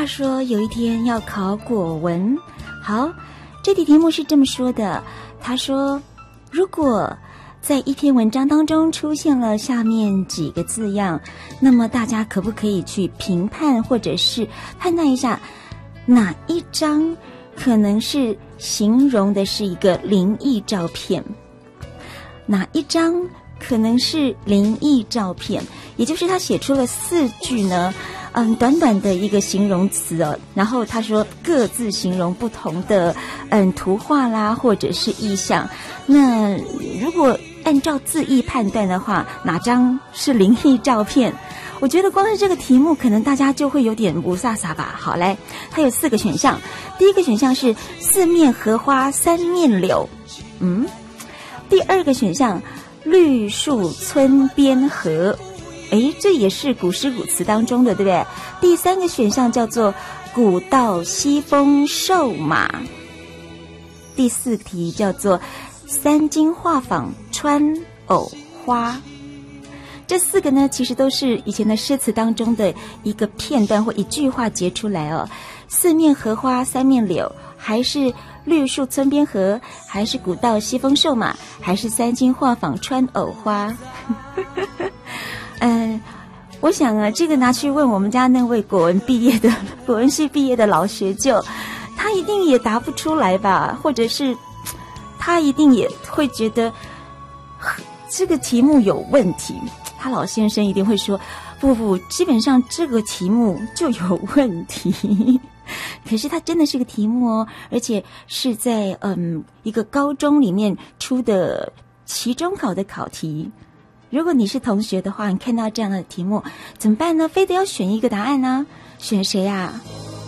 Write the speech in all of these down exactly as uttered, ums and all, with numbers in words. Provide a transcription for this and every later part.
说有一天要考国文。好，这题题目是这么说的，他说如果在一篇文章当中出现了下面几个字样，那么大家可不可以去评判或者是判断一下哪一张可能是形容的是一个灵异照片，哪一张可能是灵异照片，也就是他写出了四句呢，嗯，短短的一个形容词哦，然后他说各自形容不同的嗯图画啦，或者是意象。那如果按照字义判断的话，哪张是灵异照片？我觉得光是这个题目，可能大家就会有点不飒飒吧。好，来，它有四个选项。第一个选项是四面荷花三面柳，嗯。第二个选项绿树村边合，诶，这也是古诗古词当中的，对不对？第三个选项叫做古道西风瘦马。第四题叫做三金画舫穿藕花。这四个呢，其实都是以前的诗词当中的一个片段或一句话截出来哦。四面荷花三面柳，还是绿树村边合，还是古道西风瘦马，还是三金画舫穿藕花？嗯，我想啊，这个拿去问我们家那位国文毕业的国文系毕业的老学究，他一定也答不出来吧，或者是他一定也会觉得这个题目有问题。他老先生一定会说，不不，基本上这个题目就有问题。可是它真的是个题目哦，而且是在嗯一个高中里面出的期中考的考题。如果你是同学的话，你看到这样的题目怎么办呢？非得要选一个答案呢？选谁啊？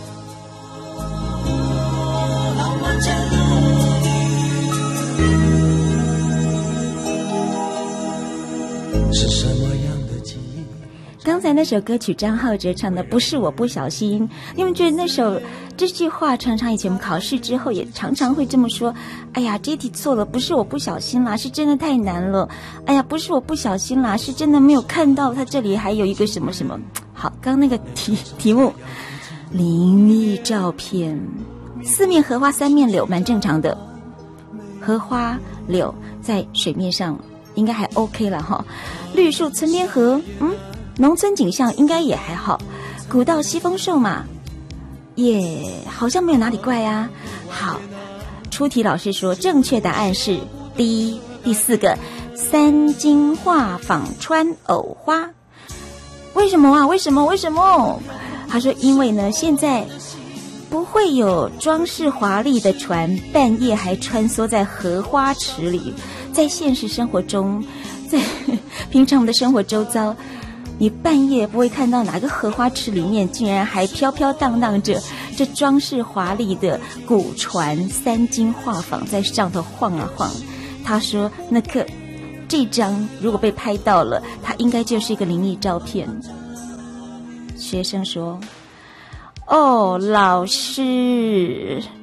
是什么样的记忆？刚才那首歌曲张浩哲唱的不是我不小心，你们觉得那首这句话常常以前我们考试之后也常常会这么说，哎呀这题错了，不是我不小心啦，是真的太难了，哎呀不是我不小心啦，是真的没有看到它这里还有一个什么什么。好，刚那个题题目灵异照片，四面荷花三面柳蛮正常的，荷花柳在水面上应该还 OK 了哈。绿树村边合，嗯，农村景象应该也还好。古道西风瘦马，也好像没有哪里怪啊。好，出题老师说正确答案是第一第四个三金画舫穿藕花。为什么啊？为什么？为什么？他说因为呢，现在不会有装饰华丽的船半夜还穿梭在荷花池里。在现实生活中，在平常我们的生活周遭，你半夜不会看到哪个荷花池里面竟然还飘飘荡荡着这装饰华丽的古船三金画舫在上头晃啊晃。他说那个这张如果被拍到了，它应该就是一个灵异照片。学生说，哦，老师